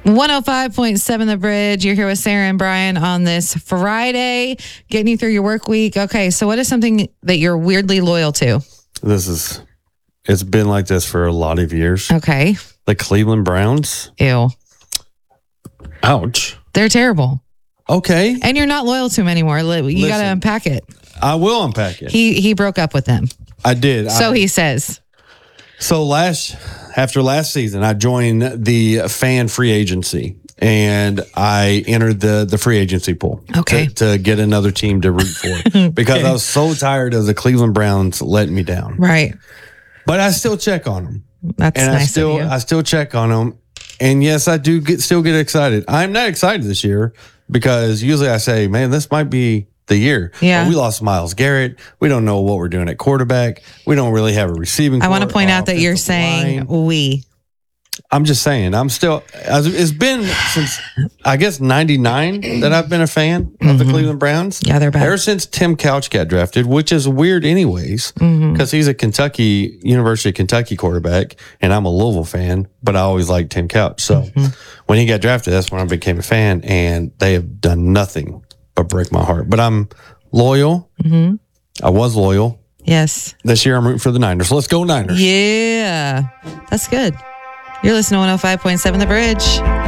105.7 The Bridge. You're here with Sarah and Brian on this Friday, getting you through your work week. Okay, so what is something that you're weirdly loyal to? It's been like this for a lot of years. Okay. The Cleveland Browns. Ew. Ouch. They're terrible. Okay. And you're not loyal to them anymore. You got to unpack it. I will unpack it. He broke up with them. I did. He says. So after last season, I joined the fan free agency and I entered the free agency pool. Okay. To get another team to root for because I was so tired of the Cleveland Browns letting me down. Right. But I still check on them. That's nice of you. I still check on them. And yes, I do still get excited. I'm not excited this year because usually I say, man, this might be the year. Yeah. But we lost Myles Garrett. We don't know what we're doing at quarterback. We don't really have a receiving I want to point out that you're saying we. I'm just saying, it's been since, I guess, 99 that I've been a fan of the Cleveland Browns. Yeah, they're bad. Ever since Tim Couch got drafted, which is weird anyways, because he's a University of Kentucky quarterback, and I'm a Louisville fan, but I always liked Tim Couch. So when he got drafted, that's when I became a fan, and they have done nothing but break my heart. But I'm loyal. I was loyal. Yes. This year I'm rooting for the Niners. Let's go Niners. Yeah. That's good. You're listening to 105.7 The Bridge.